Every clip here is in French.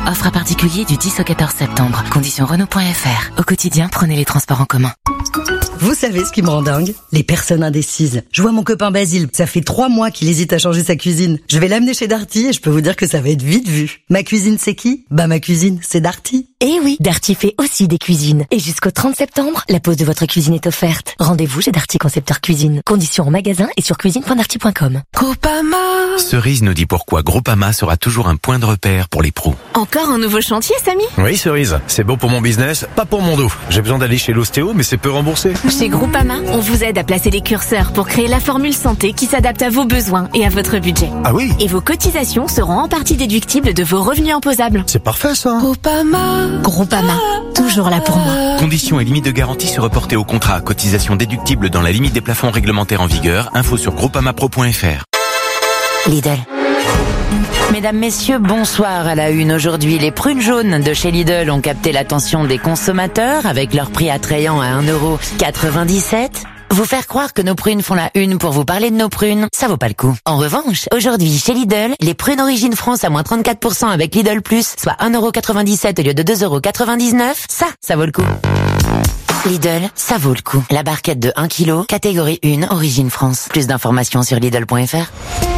Offre à particulier du 10 au 14 septembre. Conditions Renault.fr. Au quotidien, prenez les transports en commun. Vous savez ce qui me rend dingue? Les personnes indécises. Je vois mon copain Basile, ça fait 3 mois qu'il hésite à changer sa cuisine. Je vais l'amener chez Darty et je peux vous dire que ça va être vite vu. Ma cuisine, c'est qui? Ma cuisine, c'est Darty. Eh oui, Darty fait aussi des cuisines. Et jusqu'au 30 septembre, la pose de votre cuisine est offerte. Rendez-vous chez Darty Concepteur Cuisine. Conditions en magasin et sur cuisine.darty.com. Groupama. Cerise nous dit pourquoi Groupama sera toujours un point de repère pour les pros. Encore un nouveau chantier, Samy? Oui, Cerise, c'est bon pour mon business, pas pour mon dos. J'ai besoin d'aller chez l'ostéo, mais c'est peu remboursé. Chez Groupama, on vous aide à placer les curseurs pour créer la formule santé qui s'adapte à vos besoins et à votre budget. Ah oui? Et vos cotisations seront en partie déductibles de vos revenus imposables. C'est parfait ça. Groupama, toujours là pour moi. Conditions et limites de garantie se reporter au contrat. Cotisation déductible dans la limite des plafonds réglementaires en vigueur. Info sur groupamapro.fr. Lidl. Mesdames, messieurs, bonsoir à la une. Aujourd'hui, les prunes jaunes de chez Lidl ont capté l'attention des consommateurs avec leur prix attrayant à 1,97 €. Vous faire croire que nos prunes font la une pour vous parler de nos prunes, ça vaut pas le coup. En revanche, aujourd'hui, chez Lidl, les prunes Origine France à moins 34% avec Lidl Plus, soit 1,97 € au lieu de 2,99 €, ça vaut le coup. Lidl, ça vaut le coup. La barquette de 1 kg, catégorie 1, Origine France. Plus d'informations sur Lidl.fr.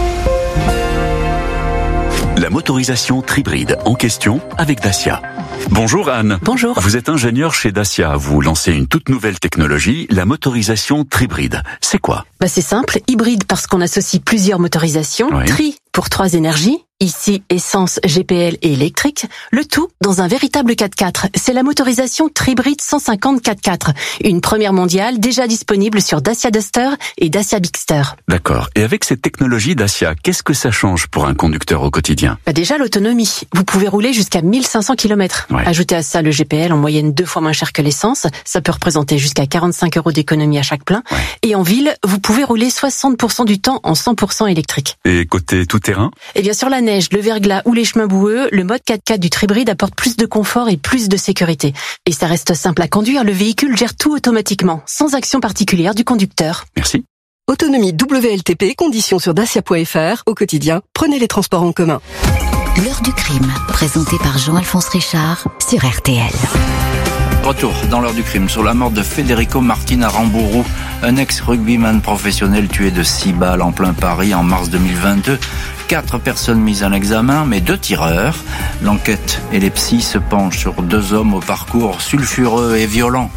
La motorisation Tribride en question avec Dacia. Bonjour Anne. Bonjour. Vous êtes ingénieur chez Dacia. Vous lancez une toute nouvelle technologie, la motorisation Tribride. C'est quoi? C'est simple, hybride parce qu'on associe plusieurs motorisations, Oui. Tri pour 3 énergies, ici essence, GPL et électrique, le tout dans un véritable 4x4. C'est la motorisation Tribride 150 4x4, une première mondiale déjà disponible sur Dacia Duster et Dacia Bigster. D'accord. Et avec cette technologie Dacia, qu'est-ce que ça change pour un conducteur au quotidien? Déjà l'autonomie, vous pouvez rouler jusqu'à 1500 km. Ouais. Ajoutez à ça le GPL en moyenne 2 fois moins cher que l'essence, ça peut représenter jusqu'à 45 € d'économie à chaque plein. Ouais. Et en ville, vous pouvez rouler 60% du temps en 100% électrique. Et côté tout-terrain? Et bien sur la neige, le verglas ou les chemins boueux, le mode 4x4 du Tribride apporte plus de confort et plus de sécurité. Et ça reste simple à conduire, le véhicule gère tout automatiquement, sans action particulière du conducteur. Merci. Autonomie WLTP, conditions sur dacia.fr. Au quotidien, prenez les transports en commun. L'heure du crime, présenté par Jean-Alphonse Richard sur RTL. Retour dans l'heure du crime sur la mort de Federico Martin Aramburu, un ex-rugbyman professionnel tué de 6 balles en plein Paris en mars 2022. 4 personnes mises en examen, mais 2 tireurs. L'enquête et les psys se penchent sur 2 hommes au parcours sulfureux et violent.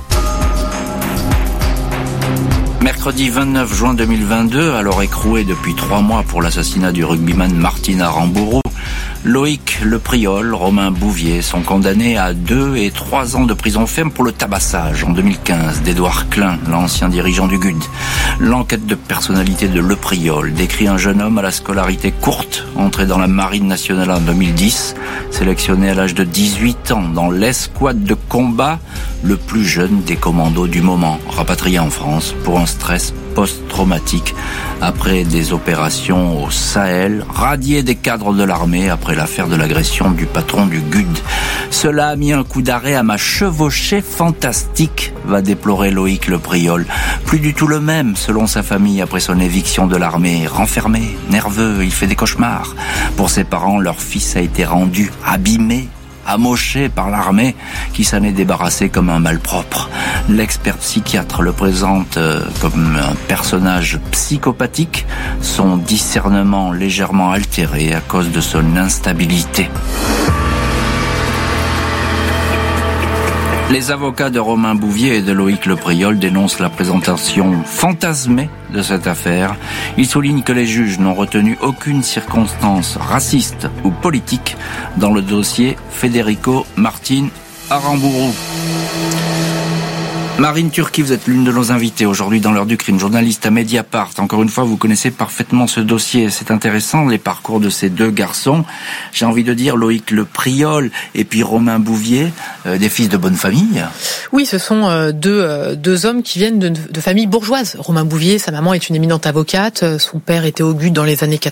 Mercredi 29 juin 2022, alors écroué depuis 3 mois pour l'assassinat du rugbyman Martin Aramburu, Loïc Lepriol, Romain Bouvier sont condamnés à 2 et 3 ans de prison ferme pour le tabassage en 2015 d'Édouard Klein, l'ancien dirigeant du GUD. L'enquête de personnalité de Lepriol décrit un jeune homme à la scolarité courte, entré dans la Marine nationale en 2010, sélectionné à l'âge de 18 ans dans l'escouade de combat, le plus jeune des commandos du moment, rapatrié en France pour un stress post-traumatique après des opérations au Sahel, radié des cadres de l'armée après l'affaire de l'agression du patron du GUD. Cela a mis un coup d'arrêt à ma chevauchée fantastique, va déplorer Loïc Lepriol. Plus du tout le même, selon sa famille, après son éviction de l'armée. Renfermé, nerveux, il fait des cauchemars. Pour ses parents, leur fils a été rendu abîmé, amoché par l'armée qui s'en est débarrassé comme un malpropre. L'expert psychiatre le présente comme un personnage psychopathique, son discernement légèrement altéré à cause de son instabilité. Les avocats de Romain Bouvier et de Loïc Lepriol dénoncent la présentation fantasmée de cette affaire. Ils soulignent que les juges n'ont retenu aucune circonstance raciste ou politique dans le dossier Federico Martin Aramburu. Marine Turki, vous êtes l'une de nos invitées aujourd'hui dans l'heure du crime, journaliste à Mediapart. Encore une fois, vous connaissez parfaitement ce dossier. C'est intéressant, les parcours de ces 2 garçons. J'ai envie de dire Loïc Lepriol et puis Romain Bouvier. des fils de bonne famille. Oui, ce sont deux hommes qui viennent de familles bourgeoises. Romain Bouvier, sa maman est une éminente avocate. Son père était au GUD dans les années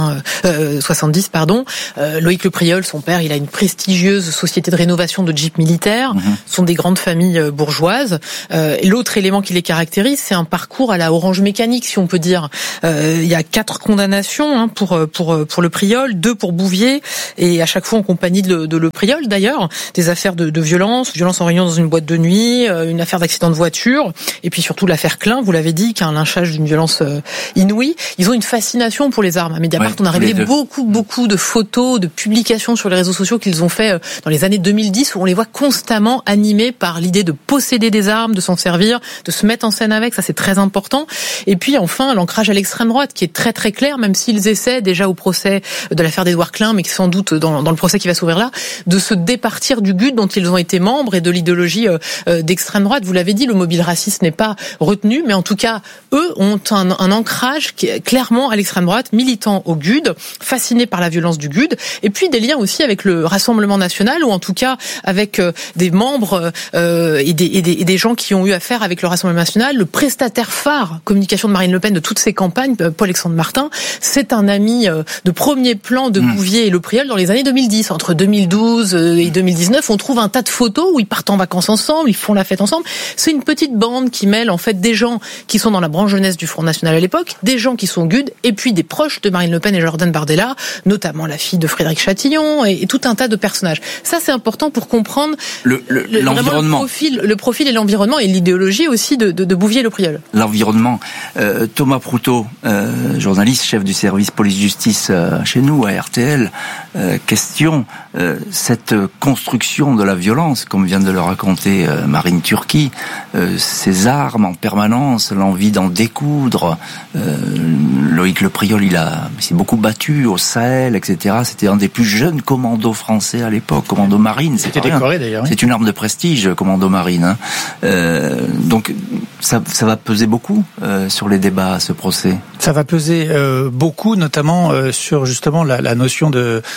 70. Loïc Le Priol, son père, il a une prestigieuse société de rénovation de jeeps militaires. Ce sont des grandes familles bourgeoises. L'autre élément qui les caractérise, c'est un parcours à la Orange Mécanique, si on peut dire. Il y a 4 condamnations pour Le Priol, 2 pour Bouvier, et à chaque fois en compagnie de Le Priol d'ailleurs. Des affaires de violence en réunion dans une boîte de nuit, une affaire d'accident de voiture, et puis surtout l'affaire Klein, vous l'avez dit, qui est un lynchage d'une violence inouïe. Ils ont une fascination pour les armes. À Mediapart, on a révélé beaucoup de photos, de publications sur les réseaux sociaux qu'ils ont fait dans les années 2010, où on les voit constamment animés par l'idée de posséder des armes, de s'en servir, de se mettre en scène avec, ça c'est très important. Et puis enfin, l'ancrage à l'extrême droite, qui est très très clair, même s'ils essaient déjà au procès de l'affaire d'Édouard Klein, mais qui sans doute dans le procès qui va s'ouvrir là, de se départir du GUD dont ils ont été membres et de l'idéologie d'extrême droite. Vous l'avez dit, le mobile raciste n'est pas retenu, mais en tout cas, eux ont un ancrage qui est clairement à l'extrême droite, militant au GUD, fascinés par la violence du GUD, et puis des liens aussi avec le Rassemblement national, ou en tout cas avec des membres et des gens qui ont eu affaire avec le Rassemblement national. Le prestataire phare communication de Marine Le Pen de toutes ses campagnes, Paul-Alexandre Martin, c'est un ami de premier plan de Bouvier et Le Priol dans les années 2010. Entre 2012 et 2019, on trouve un tas de photos où ils partent en vacances ensemble, ils font la fête ensemble. C'est une petite bande qui mêle en fait des gens qui sont dans la branche jeunesse du Front National à l'époque, des gens qui sont GUD, et puis des proches de Marine Le Pen et Jordan Bardella, notamment la fille de Frédéric Chatillon, et tout un tas de personnages. Ça, c'est important pour comprendre l'environnement. Le profil et l'environnement, et l'idéologie aussi de Bouvier et Le Priol. L'environnement. Thomas Proutot, journaliste, chef du service police-justice chez nous, à RTL, question, cette construction de la violence, comme vient de le raconter Marine Turki, ces armes en permanence, l'envie d'en découdre, Loïc Le Priol, il s'est beaucoup battu au Sahel, etc. C'était un des plus jeunes commandos français à l'époque, commando marine. C'était décoré d'ailleurs. C'est une arme de prestige, commando marine. Donc ça va peser beaucoup sur les débats, ce procès. Ça va peser beaucoup, notamment sur justement la notion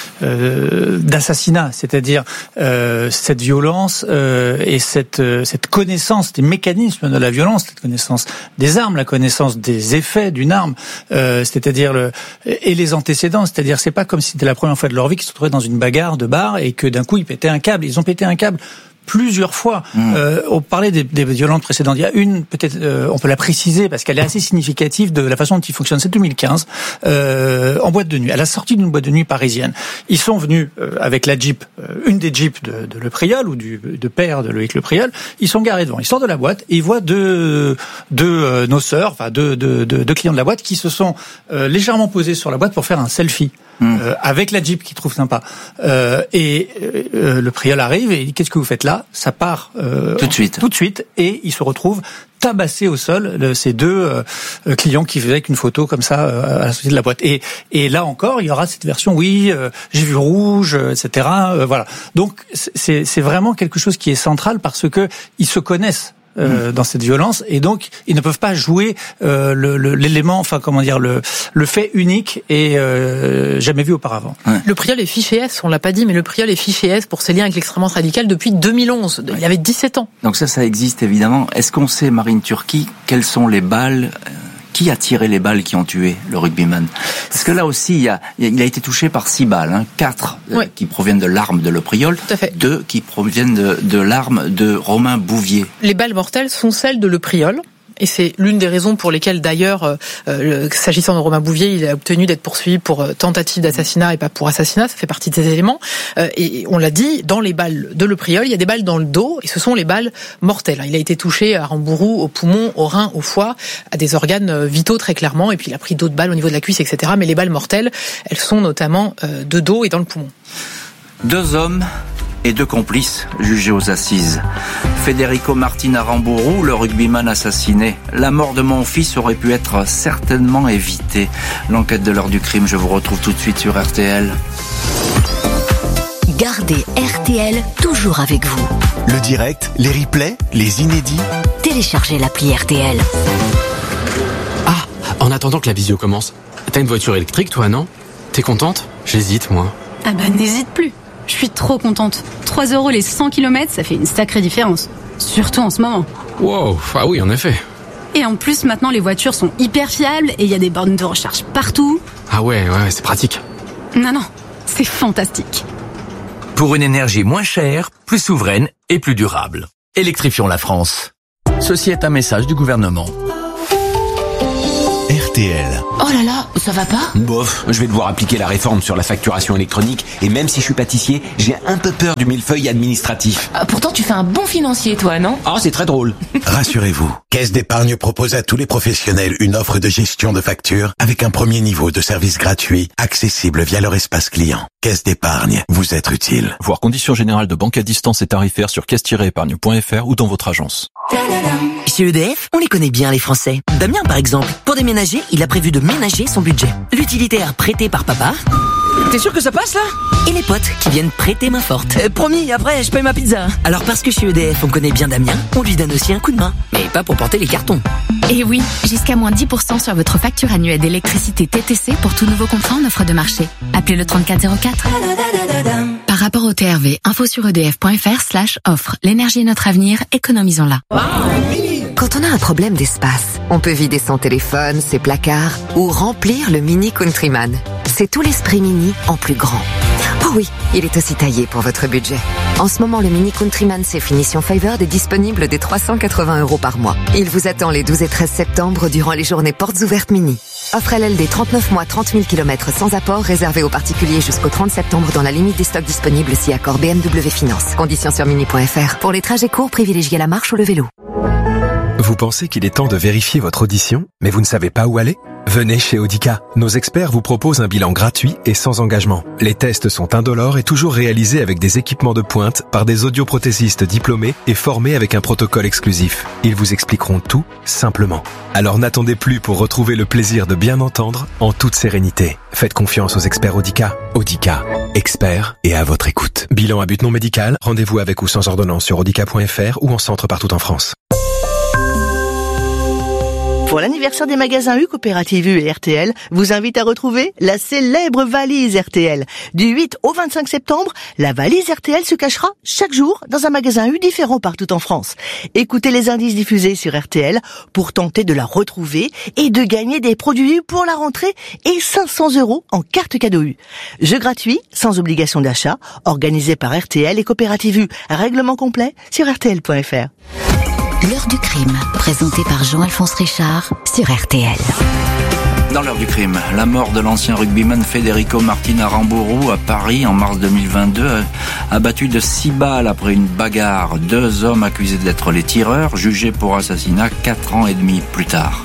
d'assassinat, c'est-à-dire cette violence et cette connaissance des mécanismes de la violence, cette connaissance des armes, la connaissance des effets d'une arme, c'est-à-dire et les antécédents, c'est-à-dire c'est pas comme si c'était la première fois de leur vie qu'ils se retrouvaient dans une bagarre de bar et que d'un coup ils pétaient un câble. Ils ont pété un câble plusieurs fois. On parlait des violences précédentes. Il y a une, peut-être, on peut la préciser parce qu'elle est assez significative de la façon dont il fonctionne. C'est 2015, en boîte de nuit, à la sortie d'une boîte de nuit parisienne. Ils sont venus avec la Jeep, une des Jeeps de Le Priol ou de père de Loïc Le Priol. Ils sont garés devant. Ils sortent de la boîte et ils voient deux noceurs, enfin deux clients de la boîte qui se sont légèrement posés sur la boîte pour faire un selfie. Avec la Jeep qu'ils trouvent sympa. Le Priol arrive et il dit qu'est-ce que vous faites là? Ça part tout de suite et il se retrouve tabassé au sol ces deux clients qui faisaient qu'une photo comme ça à la sortie de la boîte. Et là encore, il y aura cette version j'ai vu rouge, etc. Voilà. Donc c'est vraiment quelque chose qui est central parce que ils se connaissent. Dans cette violence, et donc ils ne peuvent pas jouer l'élément, enfin comment dire, le fait unique et jamais vu auparavant. Ouais. Le Priol est fiché S, on l'a pas dit, mais le Priol est fiché S pour ses liens avec l'extrême droite radicale depuis 2011. Il avait 17 ans. Donc ça existe évidemment. Est-ce qu'on sait, Marine Turki, quelles sont les balles? Qui a tiré les balles qui ont tué le rugbyman? Parce que là aussi, il a été touché par 6 balles, 4 qui proviennent de l'arme de Le Priol, 2 qui proviennent de l'arme de Romain Bouvier. Les balles mortelles sont celles de Le Priol. Et c'est l'une des raisons pour lesquelles, d'ailleurs, s'agissant de Romain Bouvier, il a obtenu d'être poursuivi pour tentative d'assassinat et pas pour assassinat. Ça fait partie de ces éléments. Et on l'a dit, dans les balles de Le Priol, il y a des balles dans le dos, et ce sont les balles mortelles. Il a été touché à Rambourou, au poumon, au rein, au foie, à des organes vitaux très clairement, et puis il a pris d'autres balles au niveau de la cuisse, etc. Mais les balles mortelles, elles sont notamment de dos et dans le poumon. 2 hommes et 2 complices jugés aux assises. Federico Martin Aramburu, le rugbyman assassiné. La mort de mon fils aurait pu être certainement évitée. L'enquête de l'heure du crime, je vous retrouve tout de suite sur RTL. Gardez RTL toujours avec vous. Le direct, les replays, les inédits. Téléchargez l'appli RTL. Ah, en attendant que la visio commence, t'as une voiture électrique toi, non? T'es contente? J'hésite, moi. Ah bah n'hésite plus. Je suis trop contente. 3 € les 100 km, ça fait une sacrée différence. Surtout en ce moment. Wow, ah oui, en effet. Et en plus, maintenant, les voitures sont hyper fiables et il y a des bornes de recharge partout. Ah ouais, c'est pratique. Non, c'est fantastique. Pour une énergie moins chère, plus souveraine et plus durable. Électrifions la France. Ceci est un message du gouvernement. RTL. Oh là là, ça va pas? Bof, je vais devoir appliquer la réforme sur la facturation électronique et même si je suis pâtissier, j'ai un peu peur du millefeuille administratif. Pourtant, tu fais un bon financier, toi, non? Ah, c'est très drôle. Rassurez-vous, Caisse d'épargne propose à tous les professionnels une offre de gestion de factures avec un premier niveau de service gratuit, accessible via leur espace client. Caisse d'épargne, vous être utile. Voir conditions générales de banque à distance et tarifaires sur caisse-épargne.fr ou dans votre agence. Chez EDF, on les connaît bien les Français. Damien par exemple, pour déménager, il a prévu de ménager son budget. L'utilitaire prêté par papa. T'es sûr que ça passe là? Et les potes qui viennent prêter main forte. Promis, après je paye ma pizza. Alors parce que chez EDF on connaît bien Damien, on lui donne aussi un coup de main. Mais pas pour porter les cartons. Et oui, jusqu'à moins 10% sur votre facture annuelle d'électricité TTC pour tout nouveau contrat en offre de marché. Appelez le 3404. Par rapport au TRV, info sur edf.fr/offre. L'énergie est notre avenir, économisons-la. Quand on a un problème d'espace, on peut vider son téléphone, ses placards ou remplir le Mini Countryman. C'est tout l'esprit Mini en plus grand. Oh oui, il est aussi taillé pour votre budget. En ce moment, le Mini Countryman c'est finition Favored est disponible dès 380 € par mois. Il vous attend les 12 et 13 septembre durant les journées portes ouvertes Mini. Offre LLD 39 mois, 30 000 km sans apport, réservé aux particuliers jusqu'au 30 septembre dans la limite des stocks disponibles si accord BMW Finance. Conditions sur mini.fr. Pour les trajets courts, privilégiez la marche ou le vélo. Vous pensez qu'il est temps de vérifier votre audition, mais vous ne savez pas où aller? Venez chez Audica. Nos experts vous proposent un bilan gratuit et sans engagement. Les tests sont indolores et toujours réalisés avec des équipements de pointe par des audioprothésistes diplômés et formés avec un protocole exclusif. Ils vous expliqueront tout simplement. Alors n'attendez plus pour retrouver le plaisir de bien entendre en toute sérénité. Faites confiance aux experts Audica. Audica, experts et à votre écoute. Bilan à but non médical, rendez-vous avec ou sans ordonnance sur audica.fr ou en centre partout en France. Pour l'anniversaire des magasins U, Coopérative U et RTL, vous invite à retrouver la célèbre valise RTL. Du 8 au 25 septembre, la valise RTL se cachera chaque jour dans un magasin U différent partout en France. Écoutez les indices diffusés sur RTL pour tenter de la retrouver et de gagner des produits U pour la rentrée et 500 € en carte cadeau U. Jeu gratuit, sans obligation d'achat, organisé par RTL et Coopérative U. Règlement complet sur rtl.fr. L'heure du crime, présentée par Jean-Alphonse Richard sur RTL. Dans l'heure du crime, la mort de l'ancien rugbyman Federico Martin Aramburu à Paris en mars 2022, abattu de 6 balles après une bagarre. 2 hommes accusés d'être les tireurs, jugés pour assassinat 4 ans et demi plus tard.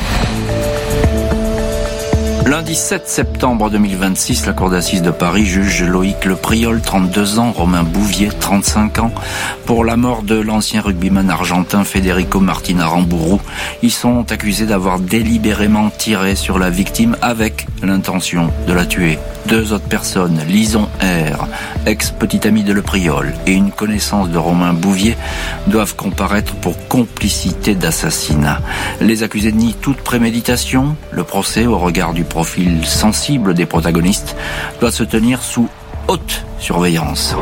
Lundi 7 septembre 2026, la cour d'assises de Paris juge Loïc Le Priol, 32 ans, Romain Bouvier, 35 ans, pour la mort de l'ancien rugbyman argentin Federico Martin Aramburu. Ils sont accusés d'avoir délibérément tiré sur la victime avec l'intention de la tuer. 2 autres personnes, Lison R, ex-petite amie de Le Priol, et une connaissance de Romain Bouvier, doivent comparaître pour complicité d'assassinat. Les accusés nient toute préméditation. Le procès, au regard du profil sensible des protagonistes, doit se tenir sous haute surveillance.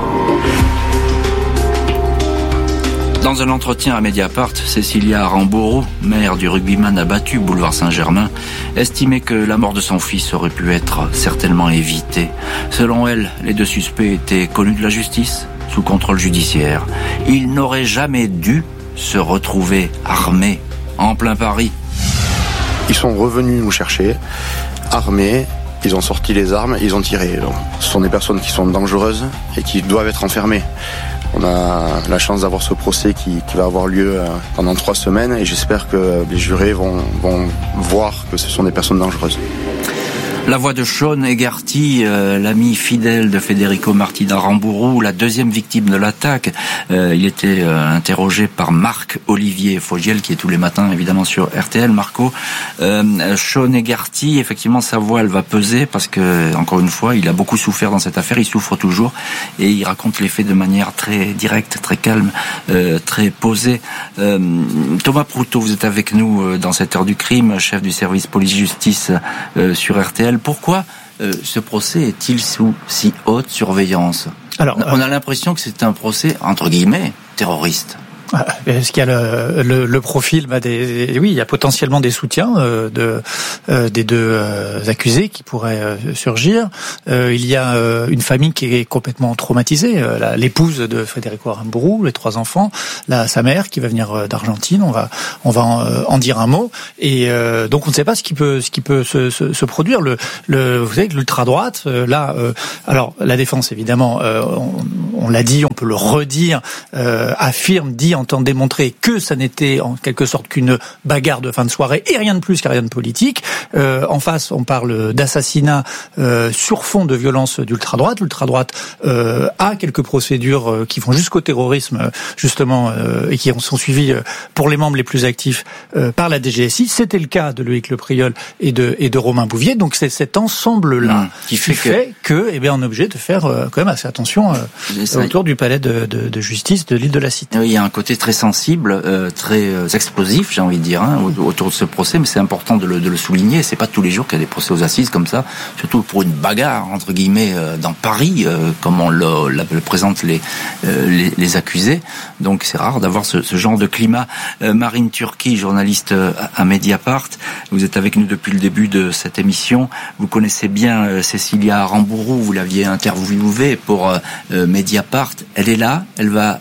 Dans un entretien à Mediapart, Cécilia Aramburu, mère du rugbyman abattu boulevard Saint-Germain, estimait que la mort de son fils aurait pu être certainement évitée. Selon elle, les 2 suspects étaient connus de la justice, sous contrôle judiciaire. Ils n'auraient jamais dû se retrouver armés en plein Paris. Ils sont revenus nous chercher, armés, ils ont sorti les armes, ils ont tiré. Donc, ce sont des personnes qui sont dangereuses et qui doivent être enfermées. On a la chance d'avoir ce procès qui va avoir lieu pendant 3 semaines et j'espère que les jurés vont voir que ce sont des personnes dangereuses. La voix de Sean Egarty, l'ami fidèle de Federico Martin Aramburu, la 2e victime de l'attaque. Il était interrogé par Marc-Olivier Fogiel, qui est tous les matins évidemment sur RTL. Marco, Sean Egarty, effectivement sa voix elle va peser parce que, encore une fois, il a beaucoup souffert dans cette affaire, il souffre toujours et il raconte les faits de manière très directe, très calme, très posée. Thomas Proutot, vous êtes avec nous dans cette heure du crime, chef du service police-justice sur RTL. Pourquoi ce procès est-il sous si haute surveillance? Alors, on a l'impression que c'est un procès, entre guillemets, terroriste. Est-ce qu'il y a le profil oui, il y a potentiellement des soutiens des deux accusés qui pourraient surgir. Il y a une famille qui est complètement traumatisée. L'épouse de Federico Aramburu, les 3 enfants, sa mère qui va venir d'Argentine. On va en dire un mot. Et donc on ne sait pas ce qui peut se produire. Vous savez que l'ultra droite, alors la défense évidemment, on l'a dit, on peut le redire, dit entend démontrer que ça n'était en quelque sorte qu'une bagarre de fin de soirée et rien de plus, rien de politique. En face, on parle d'assassinat sur fond de violence d'ultra-droite. L'ultra-droite a quelques procédures qui vont jusqu'au terrorisme, justement, et qui sont suivies pour les membres les plus actifs par la DGSI. C'était le cas de Loïc Le Priol et de Romain Bouvier. Donc c'est cet ensemble-là qui fait que on est obligé de faire quand même assez attention autour du palais de justice de l'île de la Cité. Oui, il y a un côté très sensible, très explosif, j'ai envie de dire, autour de ce procès, mais c'est important de le souligner. C'est pas tous les jours qu'il y a des procès aux assises comme ça, surtout pour une bagarre entre guillemets dans Paris, comme on le présentent les accusés. Donc c'est rare d'avoir ce genre de climat. Marine Turki, journaliste à Mediapart, vous êtes avec nous depuis le début de cette émission. Vous connaissez bien Cécilia Aramburu, vous l'aviez interviewée pour Mediapart. Elle est là, elle va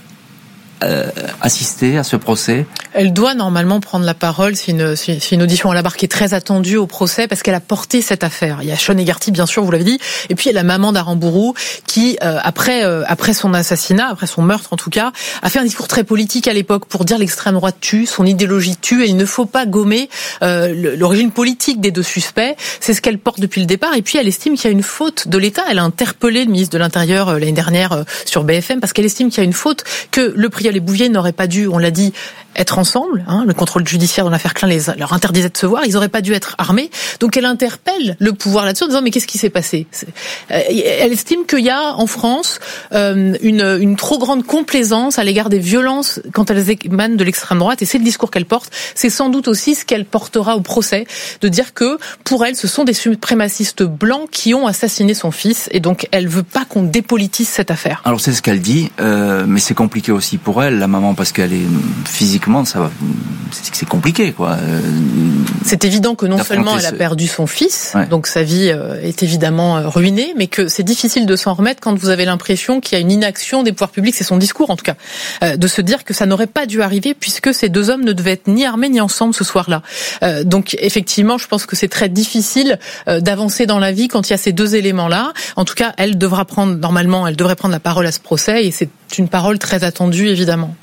assister à ce procès. Elle doit normalement prendre la parole. C'est une audition à la barre qui est très attendue au procès parce qu'elle a porté cette affaire. Il y a Sean Hegarty, bien sûr, vous l'avez dit, et puis il y a la maman d'Aramburu qui, après son assassinat, après son meurtre en tout cas, a fait un discours très politique à l'époque pour dire l'extrême droite tue, son idéologie tue, et il ne faut pas gommer l'origine politique des 2 suspects. C'est ce qu'elle porte depuis le départ. Et puis elle estime qu'il y a une faute de l'État. Elle a interpellé le ministre de l'Intérieur l'année dernière sur BFM parce qu'elle estime qu'il y a une faute, que Le Priol et Bouvier n'auraient pas dû, on l'a dit, être ensemble. Le contrôle judiciaire dans l'affaire Klein leur interdisait de se voir. Ils n'auraient pas dû être armés. Donc elle interpelle le pouvoir là-dessus en disant mais qu'est-ce qui s'est passé ? Elle estime qu'il y a en France une trop grande complaisance à l'égard des violences quand elles émanent de l'extrême droite, et c'est le discours qu'elle porte. C'est sans doute aussi ce qu'elle portera au procès, de dire que pour elle ce sont des suprémacistes blancs qui ont assassiné son fils, et donc elle veut pas qu'on dépolitise cette affaire. Alors c'est ce qu'elle dit, mais c'est compliqué aussi pour elle, la maman, parce qu'elle est physiquement, c'est compliqué, quoi. C'est évident que non seulement elle a perdu son fils, donc sa vie est évidemment ruinée, mais que c'est difficile de s'en remettre quand vous avez l'impression qu'il y a une inaction des pouvoirs publics, c'est son discours en tout cas, de se dire que ça n'aurait pas dû arriver puisque ces 2 hommes ne devaient être ni armés ni ensemble ce soir-là. Donc effectivement, je pense que c'est très difficile d'avancer dans la vie quand il y a ces 2 éléments-là. En tout cas, elle devrait prendre la parole à ce procès, et c'est une parole très attendue évidemment.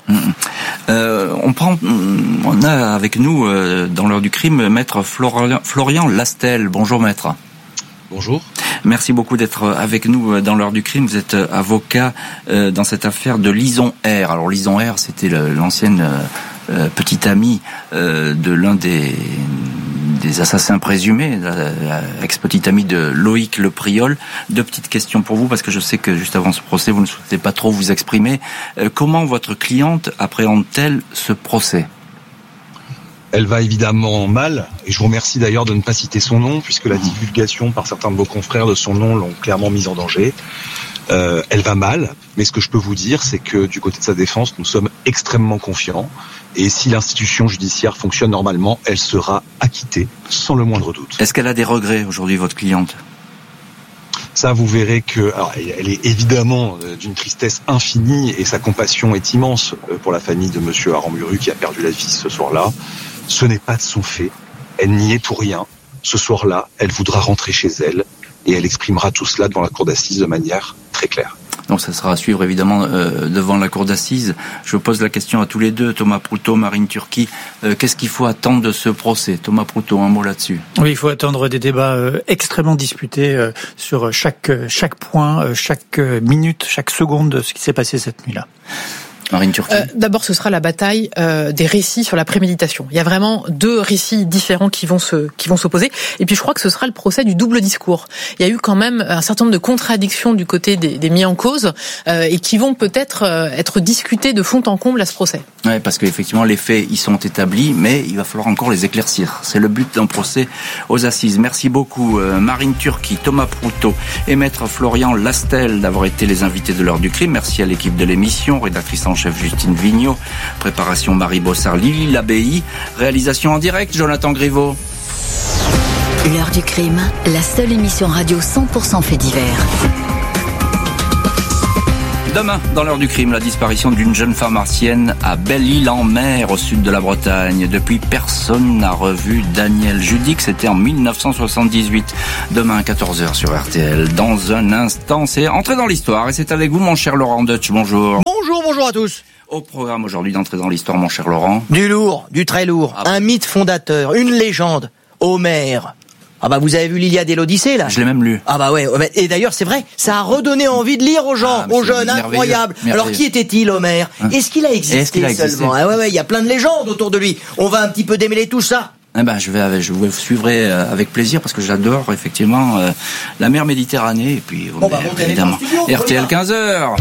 On a avec nous dans l'heure du crime maître Florian Lastel. Bonjour maître. Bonjour. Merci beaucoup d'être avec nous dans l'heure du crime. Vous êtes avocat dans cette affaire de Lison R. Alors Lison R, c'était l'ancienne petite amie de l'un des assassins présumés, ex-petite amie de Loïc Le Priol. 2 petites questions pour vous, parce que je sais que juste avant ce procès, vous ne souhaitez pas trop vous exprimer. Comment votre cliente appréhende-t-elle ce procès ? Elle va évidemment mal, et je vous remercie d'ailleurs de ne pas citer son nom, puisque la divulgation par certains de vos confrères de son nom l'ont clairement mise en danger. Elle va mal, mais ce que je peux vous dire, c'est que du côté de sa défense, nous sommes extrêmement confiants. Et si l'institution judiciaire fonctionne normalement, elle sera acquittée, sans le moindre doute. Est-ce qu'elle a des regrets aujourd'hui, votre cliente ? Ça, vous verrez que, alors, elle est évidemment d'une tristesse infinie, et sa compassion est immense pour la famille de monsieur Aramburu qui a perdu la vie ce soir-là. Ce n'est pas de son fait. Elle n'y est pour rien. Ce soir-là, elle voudra rentrer chez elle, et elle exprimera tout cela devant la cour d'assises de manière très claire. Donc ça sera à suivre évidemment devant la cour d'assises. Je pose la question à tous les deux, Thomas Proutot, Marine Turki. Qu'est-ce qu'il faut attendre de ce procès ? Thomas Proutot, un mot là-dessus. Oui, il faut attendre des débats extrêmement disputés sur chaque point, chaque minute, chaque seconde de ce qui s'est passé cette nuit-là. Marine Turki. D'abord, ce sera la bataille des récits sur la préméditation. Il y a vraiment deux récits différents qui vont s'opposer. Et puis, je crois que ce sera le procès du double discours. Il y a eu quand même un certain nombre de contradictions du côté des mis en cause et qui vont peut-être être discutées de fond en comble à ce procès. Ouais, parce qu'effectivement, les faits, ils sont établis, mais il va falloir encore les éclaircir. C'est le but d'un procès aux assises. Merci beaucoup, Marine Turki, Thomas Proutot et Maître Florian Lastel d'avoir été les invités de l'heure du crime. Merci à l'équipe de l'émission, rédactrice en chef Justine Vignot, préparation Marie Bossard, Lily Labéi, réalisation en direct Jonathan Griveau. L'heure du crime, la seule émission radio 100% fait divers. Demain, dans l'heure du crime, la disparition d'une jeune femme martienne à Belle-Île-en-Mer, au sud de la Bretagne. Depuis, personne n'a revu Daniel Judic. C'était en 1978. Demain, à 14h sur RTL. Dans un instant, c'est Entrer dans l'histoire. Et c'est avec vous, mon cher Laurent Deutsch. Bonjour. Bonjour à tous. Au programme aujourd'hui d'Entrer dans l'histoire, mon cher Laurent. Du lourd, du très lourd. Un mythe fondateur, une légende. Homère. Ah bah vous avez vu l'Iliade et l'Odyssée là? Je l'ai même lu. Ah bah ouais, et d'ailleurs c'est vrai, ça a redonné envie de lire aux gens, aux jeunes, incroyable. Alors qui était-il Homère? Est-ce qu'il a existé seulement? Ah ouais, il y a plein de légendes autour de lui. On va un petit peu démêler tout ça. Eh ben, je vous suivrai avec plaisir parce que j'adore effectivement la mer Méditerranée et puis évidemment RTL 15h.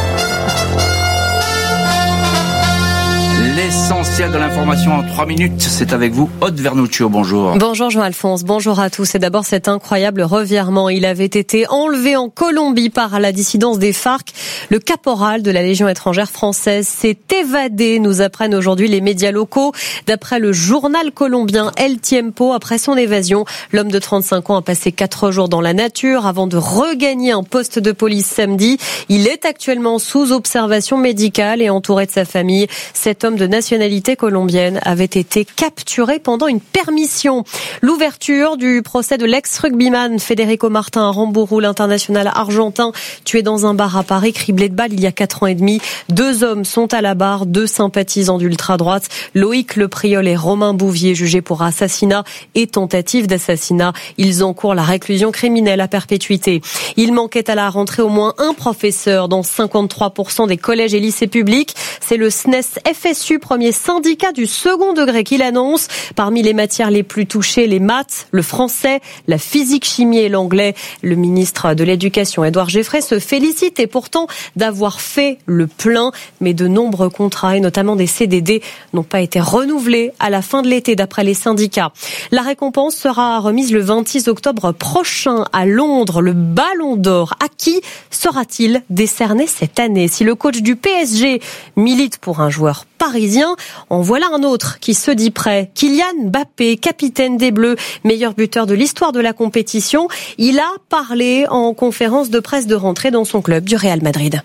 L'essentiel de l'information en 3 minutes, c'est avec vous, Aude Vernuccio, bonjour. Bonjour Jean-Alphonse, bonjour à tous. Et d'abord cet incroyable revirement, il avait été enlevé en Colombie par la dissidence des FARC. Le caporal de la Légion étrangère française s'est évadé, nous apprennent aujourd'hui les médias locaux. D'après le journal colombien El Tiempo, après son évasion, l'homme de 35 ans a passé 4 jours dans la nature avant de regagner un poste de police samedi. Il est actuellement sous observation médicale et entouré de sa famille. Cet homme de nationalité colombienne avait été capturé pendant une permission. L'ouverture du procès de l'ex-rugbyman Federico Martin à Rambourou, l'international argentin, tué dans un bar à Paris, criblé de balles il y a 4 ans et demi. 2 hommes sont à la barre, 2 sympathisants d'ultra-droite, Loïc Lepriol et Romain Bouvier, jugés pour assassinat et tentative d'assassinat. Ils encourent la réclusion criminelle à perpétuité. Il manquait à la rentrée au moins un professeur dans 53% des collèges et lycées publics. C'est le SNES FSU, premier syndicat du second degré, qui l'annonce. Parmi les matières les plus touchées, les maths, le français, la physique, chimie et l'anglais. Le ministre de l'Éducation, Édouard Geffray, se félicite et pourtant d'avoir fait le plein. Mais de nombreux contrats, et notamment des CDD, n'ont pas été renouvelés à la fin de l'été, d'après les syndicats. La récompense sera remise le 26 octobre prochain à Londres. Le Ballon d'Or, à qui sera-t-il décerné cette année? Si le coach du PSG milite pour un joueur parisien, en voilà un autre qui se dit prêt. Kylian Mbappé, capitaine des Bleus, meilleur buteur de l'histoire de la compétition. Il a parlé en conférence de presse de rentrée dans son club du Real Madrid.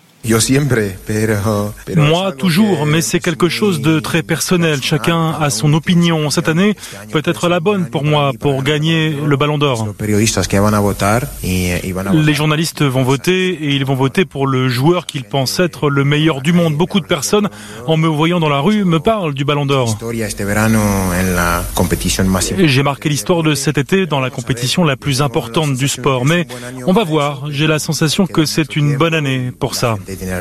Moi, toujours, mais c'est quelque chose de très personnel. Chacun a son opinion. Cette année peut être la bonne pour moi, pour gagner le Ballon d'Or. Les journalistes vont voter et ils vont voter pour le joueur qu'ils pensent être le meilleur du monde. Beaucoup de personnes, en me voyant dans la rue, me parlent du Ballon d'Or. J'ai marqué l'histoire de cet été dans la compétition la plus importante du sport, mais on va voir. J'ai la sensation que c'est une bonne année pour ça.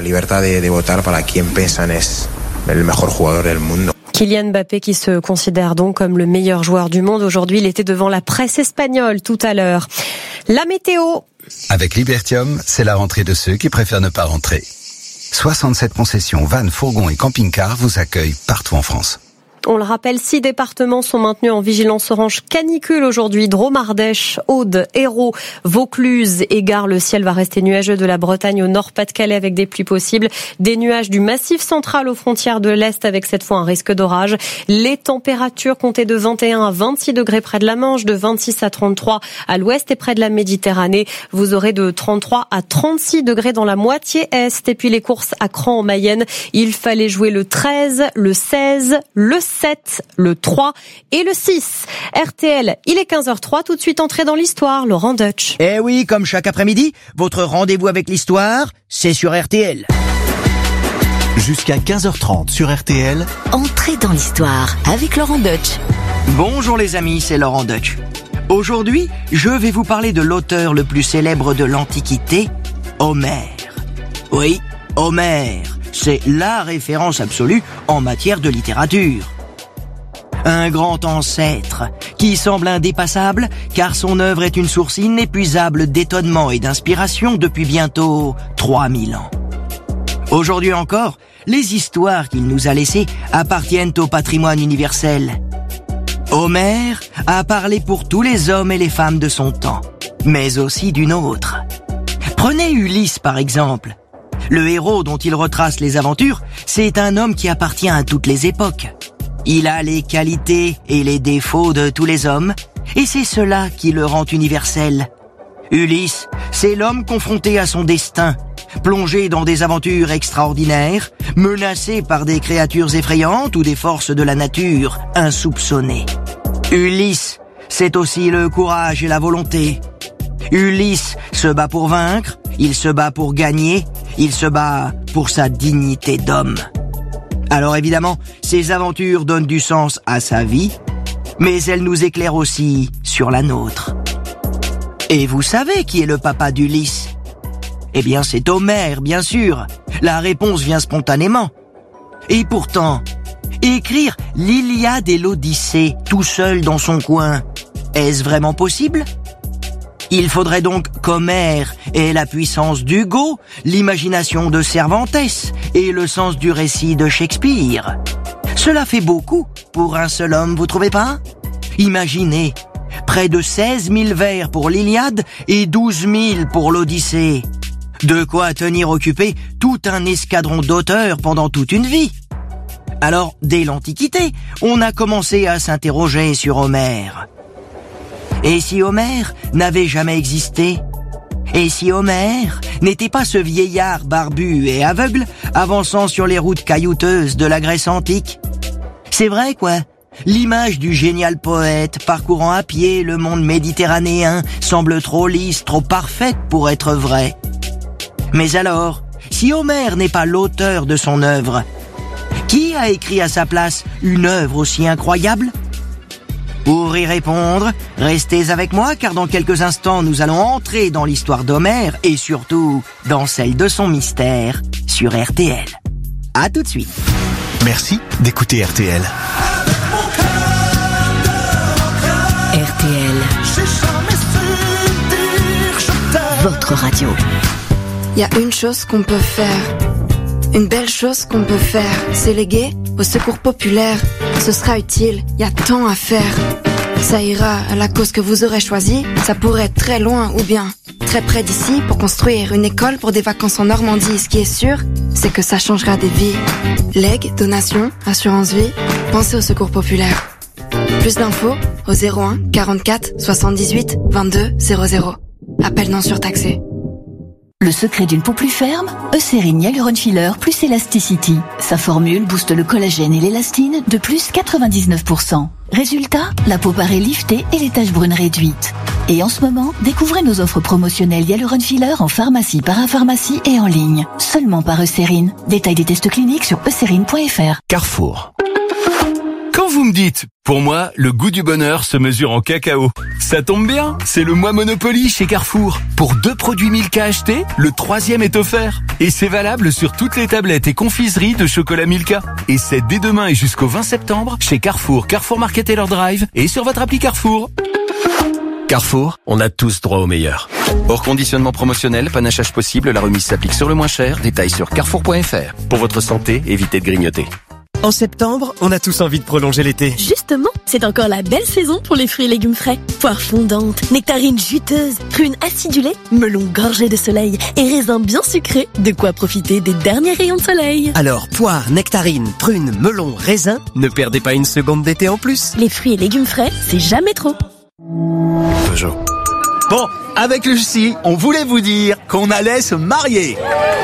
Kylian Mbappé qui se considère donc comme le meilleur joueur du monde. Aujourd'hui, il était devant la presse espagnole tout à l'heure. La météo. Avec Libertium, c'est la rentrée de ceux qui préfèrent ne pas rentrer. 67 concessions, vannes, fourgons et camping-cars vous accueillent partout en France. On le rappelle, 6 départements sont maintenus en vigilance orange canicule aujourd'hui. Drôme, Ardèche, Aude, Hérault, Vaucluse et Gard. Le ciel va rester nuageux de la Bretagne au nord Pas-de-Calais avec des pluies possibles. Des nuages du massif central aux frontières de l'Est avec cette fois un risque d'orage. Les températures comptaient de 21 à 26 degrés près de la Manche, de 26 à 33 à l'ouest et près de la Méditerranée. Vous aurez de 33 à 36 degrés dans la moitié est. Et puis les courses à Cran en Mayenne. Il fallait jouer le 13, le 16, le 7, le 3 et le 6. RTL, il est 15h03, tout de suite entrée dans l'histoire, Laurent Deutsch. Eh oui, comme chaque après-midi, votre rendez-vous avec l'histoire, c'est sur RTL. Jusqu'à 15h30 sur RTL. Entrée dans l'histoire avec Laurent Deutsch. Bonjour les amis, c'est Laurent Deutsch. Aujourd'hui, je vais vous parler de l'auteur le plus célèbre de l'Antiquité, Homère. Oui, Homère, c'est la référence absolue en matière de littérature. Un grand ancêtre qui semble indépassable car son œuvre est une source inépuisable d'étonnement et d'inspiration depuis bientôt 3000 ans. Aujourd'hui encore, les histoires qu'il nous a laissées appartiennent au patrimoine universel. Homère a parlé pour tous les hommes et les femmes de son temps, mais aussi d'une autre. Prenez Ulysse par exemple. Le héros dont il retrace les aventures, c'est un homme qui appartient à toutes les époques. Il a les qualités et les défauts de tous les hommes, et c'est cela qui le rend universel. Ulysse, c'est l'homme confronté à son destin, plongé dans des aventures extraordinaires, menacé par des créatures effrayantes ou des forces de la nature insoupçonnées. Ulysse, c'est aussi le courage et la volonté. Ulysse se bat pour vaincre, il se bat pour gagner, il se bat pour sa dignité d'homme. Alors évidemment, ces aventures donnent du sens à sa vie, mais elles nous éclairent aussi sur la nôtre. Et vous savez qui est le papa d'Ulysse ? Eh bien, c'est Homère, bien sûr. La réponse vient spontanément. Et pourtant, écrire l'Iliade et l'Odyssée tout seul dans son coin, est-ce vraiment possible ? Il faudrait donc qu'Homère ait la puissance d'Hugo, l'imagination de Cervantes et le sens du récit de Shakespeare. Cela fait beaucoup pour un seul homme, vous trouvez pas ? Imaginez, près de 16 000 vers pour l'Iliade et 12 000 pour l'Odyssée. De quoi tenir occupé tout un escadron d'auteurs pendant toute une vie. Alors, dès l'Antiquité, on a commencé à s'interroger sur Homère. Et si Homère n'avait jamais existé ? Et si Homère n'était pas ce vieillard barbu et aveugle avançant sur les routes caillouteuses de la Grèce antique ? C'est vrai, quoi. L'image du génial poète parcourant à pied le monde méditerranéen semble trop lisse, trop parfaite pour être vraie. Mais alors, si Homère n'est pas l'auteur de son œuvre, qui a écrit à sa place une œuvre aussi incroyable ? Pour y répondre, restez avec moi car dans quelques instants nous allons entrer dans l'histoire d'Homère et surtout dans celle de son mystère sur RTL. À tout de suite. Merci d'écouter RTL. RTL. Votre radio. Il y a une chose qu'on peut faire, une belle chose qu'on peut faire, c'est léguer au secours populaire. Ce sera utile, il y a tant à faire. Ça ira à la cause que vous aurez choisie, ça pourrait être très loin ou bien très près d'ici pour construire une école pour des vacances en Normandie. Ce qui est sûr, c'est que ça changera des vies. Legs, donations, assurance vie, pensez au secours populaire. Plus d'infos au 01 44 78 22 00. Appel non surtaxé. Le secret d'une peau plus ferme, Eucérine Hyaluron Filler plus Elasticity. Sa formule booste le collagène et l'élastine de plus 99%. Résultat, la peau paraît liftée et les taches brunes réduites. Et en ce moment, découvrez nos offres promotionnelles Hyaluron Filler en pharmacie, parapharmacie et en ligne. Seulement par Eucérine. Détail des tests cliniques sur eucérine.fr. Carrefour. Quand vous me dites, pour moi, le goût du bonheur se mesure en cacao. Ça tombe bien, c'est le mois Monopoly chez Carrefour. Pour 2 produits Milka achetés, le 3e est offert. Et c'est valable sur toutes les tablettes et confiseries de chocolat Milka. Et c'est dès demain et jusqu'au 20 septembre chez Carrefour, Carrefour Market et leur Drive et sur votre appli Carrefour. Carrefour, on a tous droit au meilleur. Hors conditionnement promotionnel, panachage possible, la remise s'applique sur le moins cher. Détails sur carrefour.fr. Pour votre santé, évitez de grignoter. En septembre, on a tous envie de prolonger l'été. Justement, c'est encore la belle saison pour les fruits et légumes frais. Poires fondantes, nectarines juteuses, prunes acidulées, melons gorgés de soleil et raisins bien sucrés. De quoi profiter des derniers rayons de soleil. Alors, poires, nectarines, prunes, melons, raisins, ne perdez pas une seconde d'été en plus. Les fruits et légumes frais, c'est jamais trop. Peugeot. Bon, avec Lucie, on voulait vous dire qu'on allait se marier.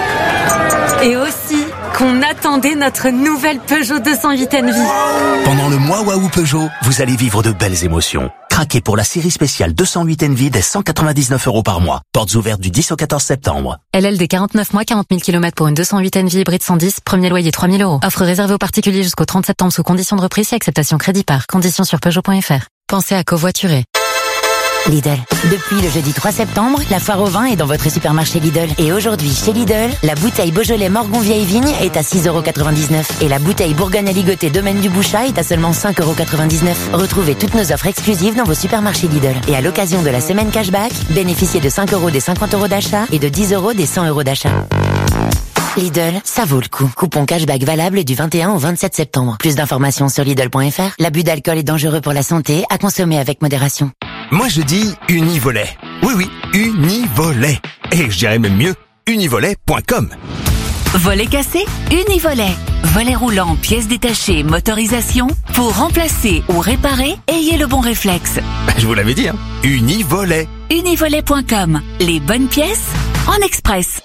Et aussi qu'on attendait notre nouvelle Peugeot 208 Envie. Pendant le mois Waouh Peugeot, vous allez vivre de belles émotions. Craquez pour la série spéciale 208 Envie dès 199 € par mois. Portes ouvertes du 10 au 14 septembre. LLD 49 mois, 40 000 km pour une 208 Envie hybride 110, premier loyer 3 000 €. Offre réservée aux particuliers jusqu'au 30 septembre sous condition de reprise et acceptation crédit par. Conditions sur Peugeot.fr. Pensez à covoiturer. Lidl. Depuis le jeudi 3 septembre, la foire au vin est dans votre supermarché Lidl. Et aujourd'hui, chez Lidl, la bouteille Beaujolais Morgon Vieille Vigne est à 6,99 € et la bouteille Bourgogne Aligoté Domaine du Bouchat est à seulement 5,99 €. Retrouvez toutes nos offres exclusives dans vos supermarchés Lidl. Et à l'occasion de la semaine cashback, bénéficiez de 5 € des 50 € d'achat et de 10 € des 100 € d'achat. Lidl, ça vaut le coup. Coupon cashback valable du 21 au 27 septembre. Plus d'informations sur Lidl.fr. L'abus d'alcool est dangereux pour la santé, à consommer avec modération. Moi je dis Univolet. Oui, Univolet. Et je dirais même mieux, univolet.com. Volet cassé, Univolet. Volet roulant, pièces détachées, motorisation. Pour remplacer ou réparer, ayez le bon réflexe. Je vous l'avais dit, hein. Univolet. Univolet.com. Les bonnes pièces en express.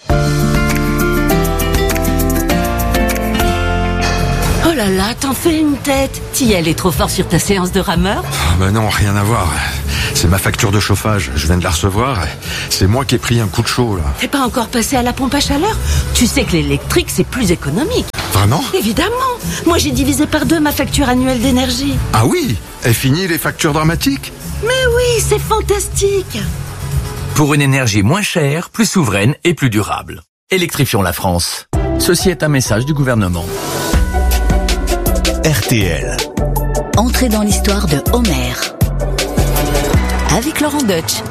Oh là là, t'en fais une tête. T'y allais trop fort sur ta séance de rameur? Ben non, rien à voir. C'est ma facture de chauffage. Je viens de la recevoir. C'est moi qui ai pris un coup de chaud, là. T'es pas encore passé à la pompe à chaleur? Tu sais que l'électrique, c'est plus économique. Vraiment? Évidemment. Moi, j'ai divisé par 2 ma facture annuelle d'énergie. Ah oui? Est fini les factures dramatiques? Mais oui, c'est fantastique. Pour une énergie moins chère, plus souveraine et plus durable. Électrifions la France. Ceci est un message du gouvernement. RTL. Entrez dans l'histoire de Homer. Avec Laurent Deutsch.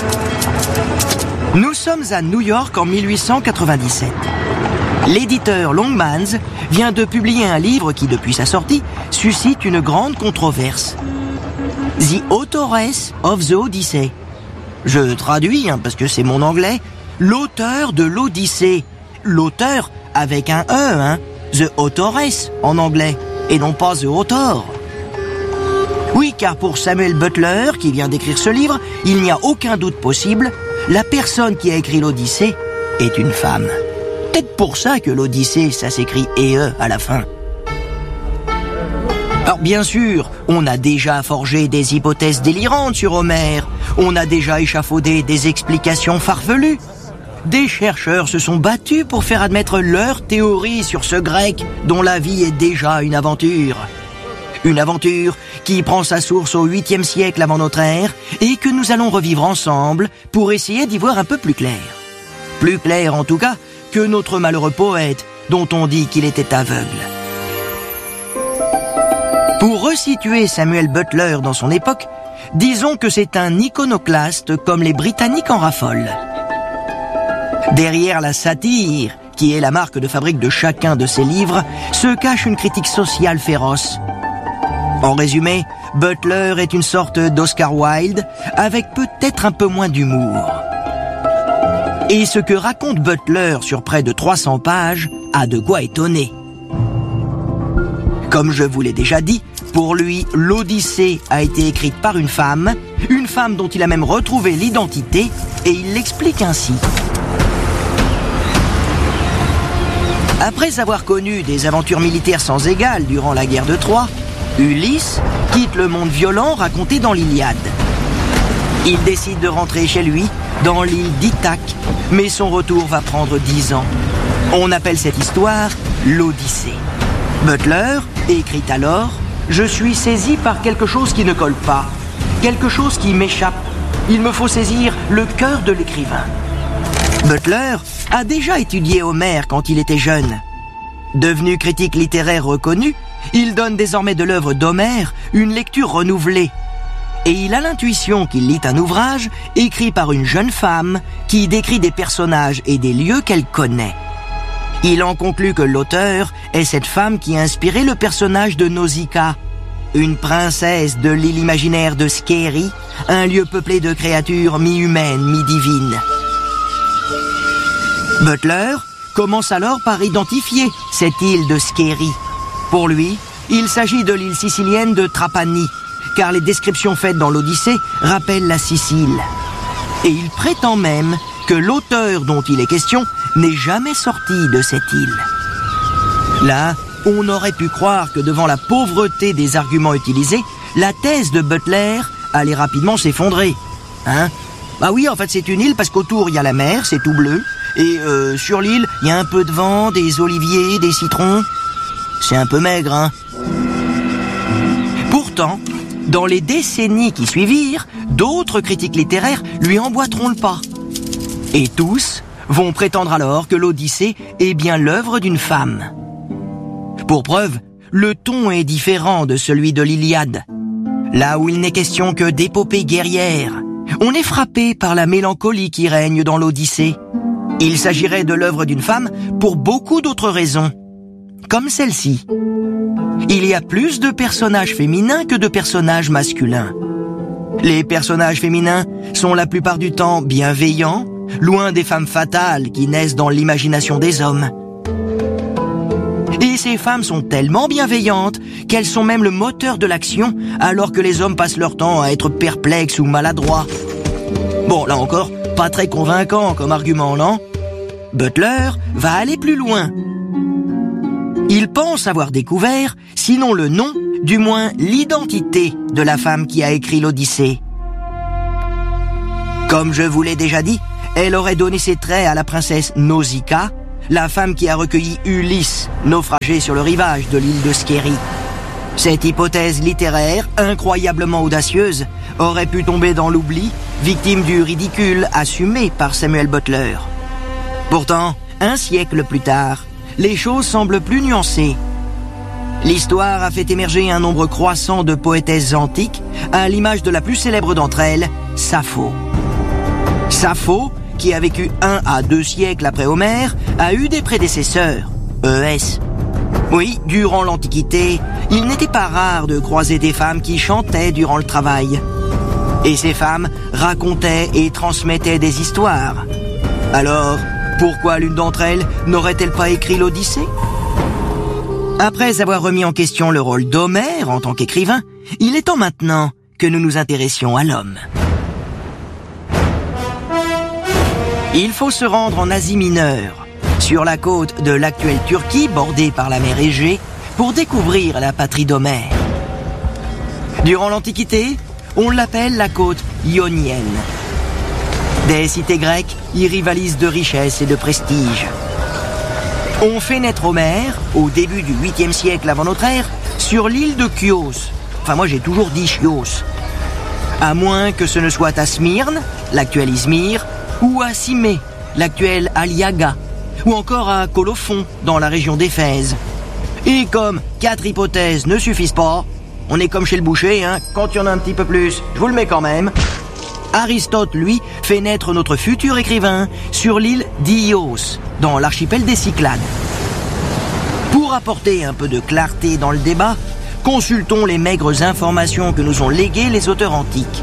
Nous sommes à New York en 1897. L'éditeur Longmans vient de publier un livre qui, depuis sa sortie, suscite une grande controverse. The Authoress of the Odyssey. Je traduis, parce que c'est mon anglais, l'auteur de l'Odyssée. L'auteur avec un E, The Authoress en anglais, et non pas The Author. Oui, car pour Samuel Butler, qui vient d'écrire ce livre, il n'y a aucun doute possible, la personne qui a écrit l'Odyssée est une femme. Peut-être pour ça que l'Odyssée, ça s'écrit E à la fin. Alors bien sûr, on a déjà forgé des hypothèses délirantes sur Homère, on a déjà échafaudé des explications farfelues. Des chercheurs se sont battus pour faire admettre leur théorie sur ce grec dont la vie est déjà une aventure. Une aventure qui prend sa source au 8e siècle avant notre ère et que nous allons revivre ensemble pour essayer d'y voir un peu plus clair. Plus clair en tout cas que notre malheureux poète dont on dit qu'il était aveugle. Pour resituer Samuel Butler dans son époque, disons que c'est un iconoclaste comme les Britanniques en raffolent. Derrière la satire, qui est la marque de fabrique de chacun de ses livres, se cache une critique sociale féroce. En résumé, Butler est une sorte d'Oscar Wilde, avec peut-être un peu moins d'humour. Et ce que raconte Butler sur près de 300 pages a de quoi étonner. Comme je vous l'ai déjà dit, pour lui, l'Odyssée a été écrite par une femme dont il a même retrouvé l'identité, et il l'explique ainsi. Après avoir connu des aventures militaires sans égales durant la guerre de Troie, Ulysse quitte le monde violent raconté dans l'Iliade. Il décide de rentrer chez lui, dans l'île d'Ithaque, mais son retour va prendre 10 ans. On appelle cette histoire l'Odyssée. Butler écrit alors « Je suis saisi par quelque chose qui ne colle pas, quelque chose qui m'échappe. Il me faut saisir le cœur de l'écrivain. » Butler a déjà étudié Homère quand il était jeune. Devenu critique littéraire reconnu, il donne désormais de l'œuvre d'Homère une lecture renouvelée. Et il a l'intuition qu'il lit un ouvrage écrit par une jeune femme qui décrit des personnages et des lieux qu'elle connaît. Il en conclut que l'auteur est cette femme qui a inspiré le personnage de Nausicaa, une princesse de l'île imaginaire de Scérie, un lieu peuplé de créatures mi-humaines, mi-divines. Butler commence alors par identifier cette île de Scérie. Pour lui, il s'agit de l'île sicilienne de Trapani, car les descriptions faites dans l'Odyssée rappellent la Sicile. Et il prétend même que l'auteur dont il est question n'est jamais sorti de cette île. Là, on aurait pu croire que devant la pauvreté des arguments utilisés, la thèse de Butler allait rapidement s'effondrer. Bah oui, en fait c'est une île parce qu'autour il y a la mer, c'est tout bleu, et sur l'île il y a un peu de vent, des oliviers, des citrons. C'est un peu maigre, Pourtant, dans les décennies qui suivirent, d'autres critiques littéraires lui emboîteront le pas. Et tous vont prétendre alors que l'Odyssée est bien l'œuvre d'une femme. Pour preuve, le ton est différent de celui de l'Iliade. Là où il n'est question que d'épopée guerrière, on est frappé par la mélancolie qui règne dans l'Odyssée. Il s'agirait de l'œuvre d'une femme pour beaucoup d'autres raisons, comme celle-ci. Il y a plus de personnages féminins que de personnages masculins. Les personnages féminins sont la plupart du temps bienveillants, loin des femmes fatales qui naissent dans l'imagination des hommes. Et ces femmes sont tellement bienveillantes qu'elles sont même le moteur de l'action, alors que les hommes passent leur temps à être perplexes ou maladroits. Bon, là encore, pas très convaincant comme argument, non ? Butler va aller plus loin. Il pense avoir découvert, sinon le nom, du moins l'identité de la femme qui a écrit l'Odyssée. Comme je vous l'ai déjà dit, elle aurait donné ses traits à la princesse Nausicaa, la femme qui a recueilli Ulysse, naufragé sur le rivage de l'île de Scherie. Cette hypothèse littéraire, incroyablement audacieuse, aurait pu tomber dans l'oubli, victime du ridicule assumé par Samuel Butler. Pourtant, un siècle plus tard, les choses semblent plus nuancées. L'histoire a fait émerger un nombre croissant de poétesses antiques, à l'image de la plus célèbre d'entre elles, Sappho. Sappho, qui a vécu 1 à 2 siècles après Homère, a eu des prédécesseurs, ES. Oui, durant l'Antiquité, il n'était pas rare de croiser des femmes qui chantaient durant le travail. Et ces femmes racontaient et transmettaient des histoires. Alors, pourquoi l'une d'entre elles n'aurait-elle pas écrit l'Odyssée ? Après avoir remis en question le rôle d'Homère en tant qu'écrivain, il est temps maintenant que nous nous intéressions à l'homme. Il faut se rendre en Asie mineure, sur la côte de l'actuelle Turquie, bordée par la mer Égée, pour découvrir la patrie d'Homère. Durant l'Antiquité, on l'appelle la côte ionienne. Des cités grecques y rivalisent de richesse et de prestige. On fait naître Homère, au début du 8e siècle avant notre ère, sur l'île de Chios. Enfin, moi j'ai toujours dit Chios. À moins que ce ne soit à Smyrne, l'actuel Izmir, ou à Cimée, l'actuel Aliaga, ou encore à Colophon, dans la région d'Éphèse. Et comme 4 hypothèses ne suffisent pas, on est comme chez le boucher, hein, quand il y en a un petit peu plus, je vous le mets quand même. Aristote, lui, fait naître notre futur écrivain sur l'île d'Ios, dans l'archipel des Cyclades. Pour apporter un peu de clarté dans le débat, consultons les maigres informations que nous ont léguées les auteurs antiques.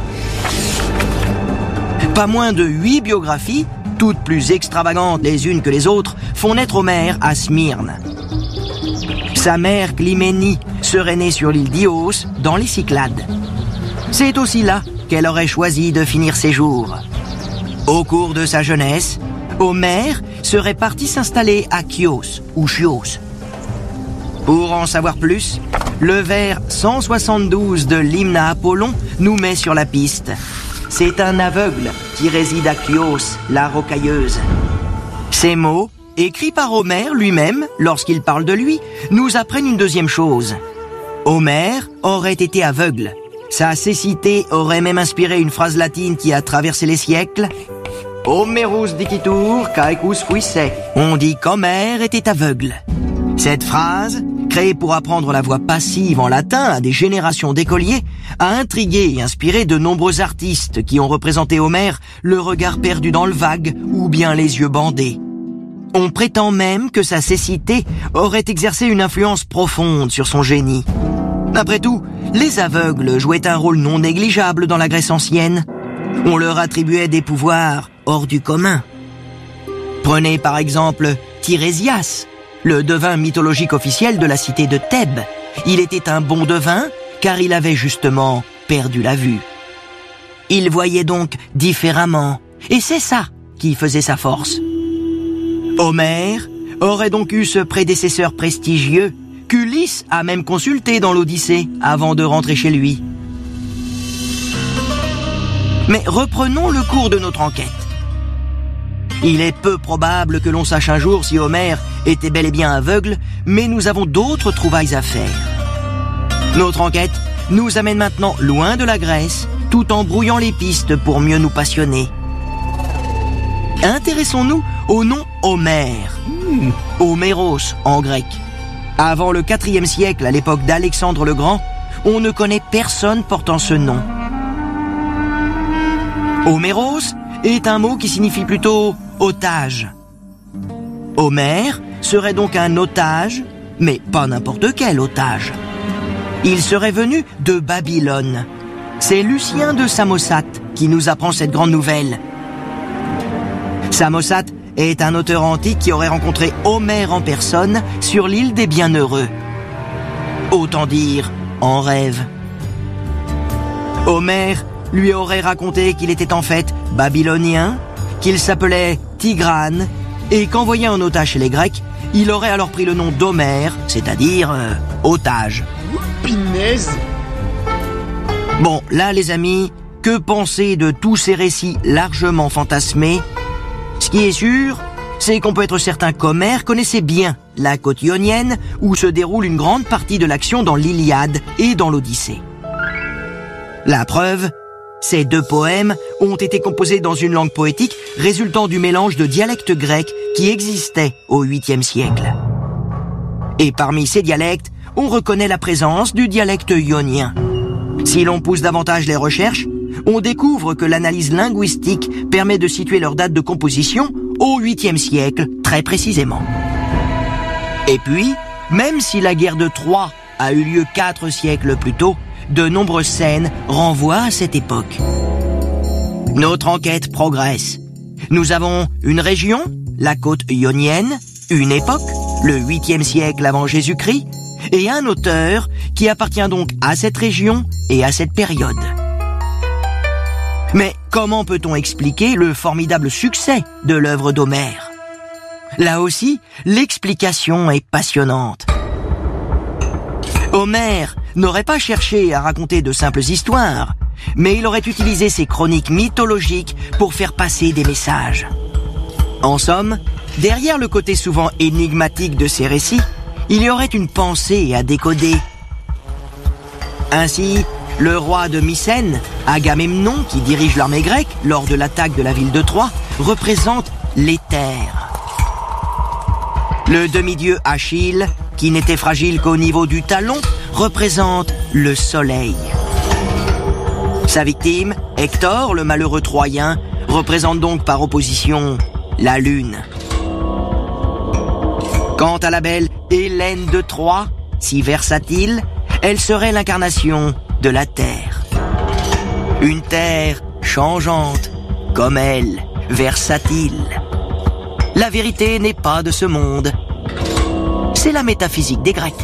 Pas moins de 8 biographies, toutes plus extravagantes les unes que les autres, font naître Homère à Smyrne. Sa mère Clyménie serait née sur l'île d'Ios, dans les Cyclades. C'est aussi là qu'elle aurait choisi de finir ses jours. Au cours de sa jeunesse, Homère serait parti s'installer à Chios, ou Chios. Pour en savoir plus, le vers 172 de l'hymne à Apollon nous met sur la piste. C'est un aveugle qui réside à Chios, la rocailleuse. Ces mots, écrits par Homère lui-même lorsqu'il parle de lui, nous apprennent une deuxième chose. Homère aurait été aveugle. Sa cécité aurait même inspiré une phrase latine qui a traversé les siècles. Homerus dicitur caecus fuisse. On dit qu'Homère était aveugle. Cette phrase, créée pour apprendre la voix passive en latin à des générations d'écoliers, a intrigué et inspiré de nombreux artistes qui ont représenté Homère le regard perdu dans le vague ou bien les yeux bandés. On prétend même que sa cécité aurait exercé une influence profonde sur son génie. Après tout, les aveugles jouaient un rôle non négligeable dans la Grèce ancienne. On leur attribuait des pouvoirs hors du commun. Prenez par exemple Tirésias, le devin mythologique officiel de la cité de Thèbes. Il était un bon devin car il avait justement perdu la vue. Il voyait donc différemment, et c'est ça qui faisait sa force. Homère aurait donc eu ce prédécesseur prestigieux qu'Ulysse a même consulté dans l'Odyssée avant de rentrer chez lui. Mais reprenons le cours de notre enquête. Il est peu probable que l'on sache un jour si Homère était bel et bien aveugle, mais nous avons d'autres trouvailles à faire. Notre enquête nous amène maintenant loin de la Grèce, tout en brouillant les pistes pour mieux nous passionner. Intéressons-nous au nom Homère. Homéros en grec. Avant le IVe siècle, à l'époque d'Alexandre le Grand, on ne connaît personne portant ce nom. Homéros est un mot qui signifie plutôt otage. Homère serait donc un otage, mais pas n'importe quel otage. Il serait venu de Babylone. C'est Lucien de Samosate qui nous apprend cette grande nouvelle. Samosate est un auteur antique qui aurait rencontré Homère en personne sur l'île des Bienheureux. Autant dire en rêve. Homère lui aurait raconté qu'il était en fait babylonien, qu'il s'appelait Tigrane, et qu'envoyé en otage chez les Grecs, il aurait alors pris le nom d'Homère, c'est-à-dire otage. Pinaise. Bon, là les amis, que penser de tous ces récits largement fantasmés? Ce qui est sûr, c'est qu'on peut être certain qu'Homère connaissait bien la côte ionienne où se déroule une grande partie de l'action dans l'Iliade et dans l'Odyssée. La preuve, ces deux poèmes ont été composés dans une langue poétique résultant du mélange de dialectes grecs qui existaient au 8e siècle. Et parmi ces dialectes, on reconnaît la présence du dialecte ionien. Si l'on pousse davantage les recherches, on découvre que l'analyse linguistique permet de situer leur date de composition au 8e siècle, très précisément. Et puis, même si la guerre de Troie a eu lieu 4 siècles plus tôt, de nombreuses scènes renvoient à cette époque. Notre enquête progresse. Nous avons une région, la côte ionienne, une époque, le 8e siècle avant Jésus-Christ, et un auteur qui appartient donc à cette région et à cette période. Mais comment peut-on expliquer le formidable succès de l'œuvre d'Homère? Là aussi, l'explication est passionnante. Homère n'aurait pas cherché à raconter de simples histoires, mais il aurait utilisé ses chroniques mythologiques pour faire passer des messages. En somme, derrière le côté souvent énigmatique de ces récits, il y aurait une pensée à décoder. Ainsi, le roi de Mycène, Agamemnon, qui dirige l'armée grecque lors de l'attaque de la ville de Troie, représente l'éther. Le demi-dieu Achille, qui n'était fragile qu'au niveau du talon, représente le soleil. Sa victime, Hector, le malheureux Troyen, représente donc par opposition la lune. Quant à la belle Hélène de Troie, si versatile, elle serait l'incarnation de la terre. Une terre changeante, comme elle, versatile. La vérité n'est pas de ce monde. C'est la métaphysique des Grecs.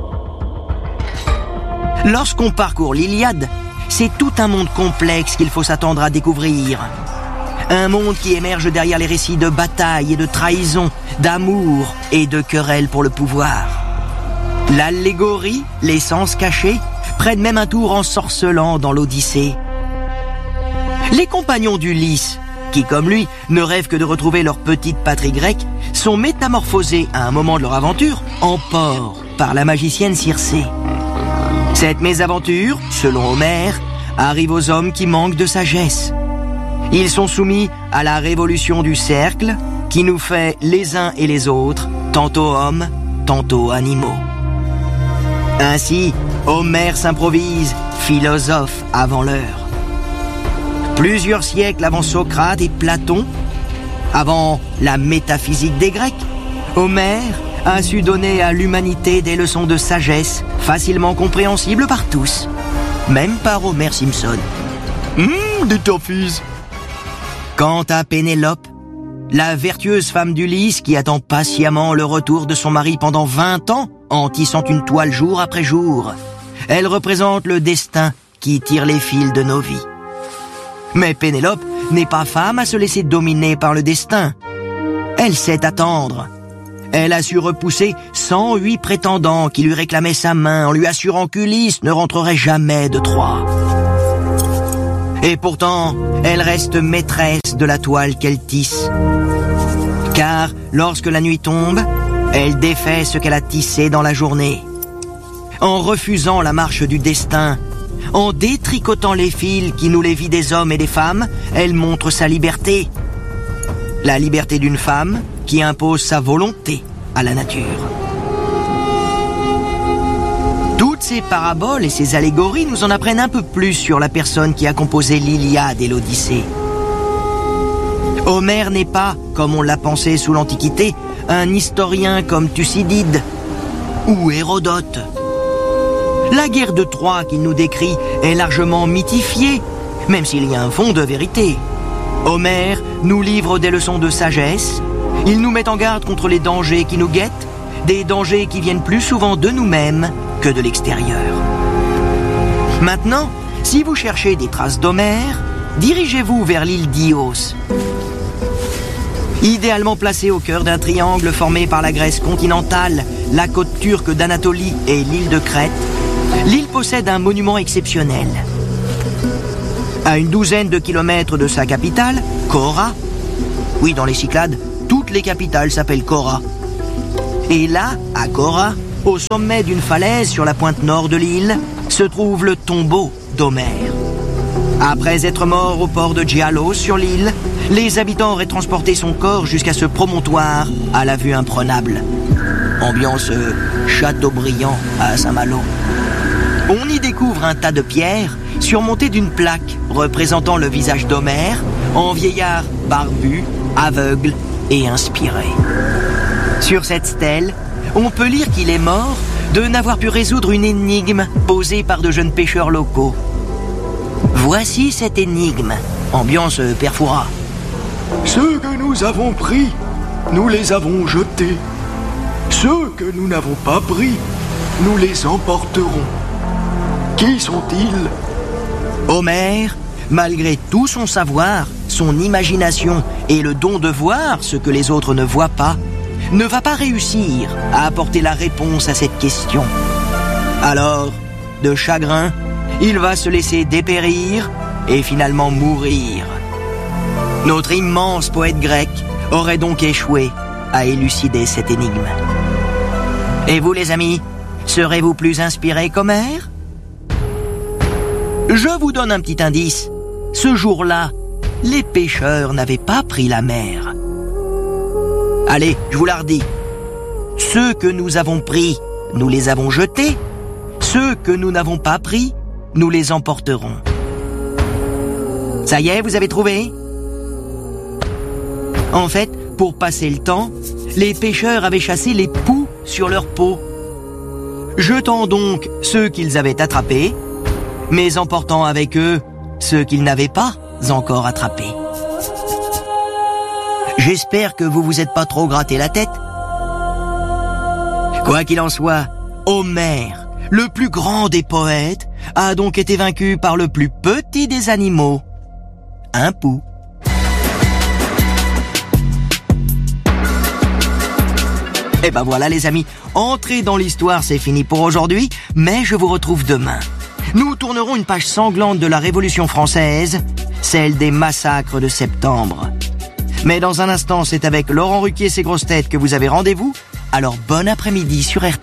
Lorsqu'on parcourt l'Iliade, c'est tout un monde complexe qu'il faut s'attendre à découvrir. Un monde qui émerge derrière les récits de batailles et de trahison, d'amour et de querelles pour le pouvoir. L'allégorie, les sens cachés, prennent même un tour ensorcelant dans l'Odyssée. Les compagnons d'Ulysse, qui comme lui ne rêvent que de retrouver leur petite patrie grecque, sont métamorphosés à un moment de leur aventure en porcs par la magicienne Circé. Cette mésaventure, selon Homère, arrive aux hommes qui manquent de sagesse. Ils sont soumis à la révolution du cercle qui nous fait les uns et les autres, tantôt hommes, tantôt animaux. Ainsi, Homère s'improvise philosophe avant l'heure. Plusieurs siècles avant Socrate et Platon, avant la métaphysique des Grecs, Homère a su donner à l'humanité des leçons de sagesse facilement compréhensibles par tous, même par Homer Simpson. Des toffees. Quant à Pénélope, la vertueuse femme d'Ulysse qui attend patiemment le retour de son mari pendant 20 ans en tissant une toile jour après jour, elle représente le destin qui tire les fils de nos vies. Mais Pénélope n'est pas femme à se laisser dominer par le destin. Elle sait attendre. Elle a su repousser 108 prétendants qui lui réclamaient sa main en lui assurant qu'Ulysse ne rentrerait jamais de Troie. Et pourtant, elle reste maîtresse de la toile qu'elle tisse. Car lorsque la nuit tombe, elle défait ce qu'elle a tissé dans la journée. En refusant la marche du destin, En détricotant les fils qui nous les lient des hommes et des femmes, elle montre sa liberté. La liberté d'une femme qui impose sa volonté à la nature. Toutes ces paraboles et ces allégories nous en apprennent un peu plus sur la personne qui a composé l'Iliade et l'Odyssée. Homère n'est pas, comme on l'a pensé sous l'Antiquité, un historien comme Thucydide ou Hérodote. La guerre de Troie qu'il nous décrit est largement mythifiée, même s'il y a un fond de vérité. Homère nous livre des leçons de sagesse, il nous met en garde contre les dangers qui nous guettent, des dangers qui viennent plus souvent de nous-mêmes que de l'extérieur. Maintenant, si vous cherchez des traces d'Homère, dirigez-vous vers l'île d'Ios. Idéalement placée au cœur d'un triangle formé par la Grèce continentale, la côte turque d'Anatolie et l'île de Crète, l'île possède un monument exceptionnel. À une douzaine de kilomètres de sa capitale, Kora, oui, dans les Cyclades, toutes les capitales s'appellent Kora. Et là, à Kora, au sommet d'une falaise sur la pointe nord de l'île, se trouve le tombeau d'Homère. Après être mort au port de Gialos sur l'île, les habitants auraient transporté son corps jusqu'à ce promontoire à la vue imprenable. Ambiance Châteaubriand à Saint-Malo. On y découvre un tas de pierres surmontées d'une plaque représentant le visage d'Homère en vieillard barbu, aveugle et inspiré. Sur cette stèle, on peut lire qu'il est mort de n'avoir pu résoudre une énigme posée par de jeunes pêcheurs locaux. Voici cette énigme, ambiance Perfourat. Ceux que nous avons pris, nous les avons jetés. Ceux que nous n'avons pas pris, nous les emporterons. Qui sont-ils ? Homère, malgré tout son savoir, son imagination et le don de voir ce que les autres ne voient pas, ne va pas réussir à apporter la réponse à cette question. Alors, de chagrin, il va se laisser dépérir et finalement mourir. Notre immense poète grec aurait donc échoué à élucider cette énigme. Et vous, les amis, serez-vous plus inspirés qu'Homère ? Je vous donne un petit indice. Ce jour-là, les pêcheurs n'avaient pas pris la mer. Allez, je vous la redis. Ceux que nous avons pris, nous les avons jetés. Ceux que nous n'avons pas pris, nous les emporterons. Ça y est, vous avez trouvé ? En fait, pour passer le temps, les pêcheurs avaient chassé les poux sur leur peau, jetant donc ceux qu'ils avaient attrapés, mais emportant avec eux ceux qu'ils n'avaient pas encore attrapés. J'espère que vous vous êtes pas trop gratté la tête. Quoi qu'il en soit, Homère, le plus grand des poètes, a donc été vaincu par le plus petit des animaux, un pou. Et ben voilà les amis, entrer dans l'histoire c'est fini pour aujourd'hui, mais je vous retrouve demain. Nous tournerons une page sanglante de la Révolution française, celle des massacres de septembre. Mais dans un instant, c'est avec Laurent Ruquier et ses grosses têtes que vous avez rendez-vous, alors bon après-midi sur RTL.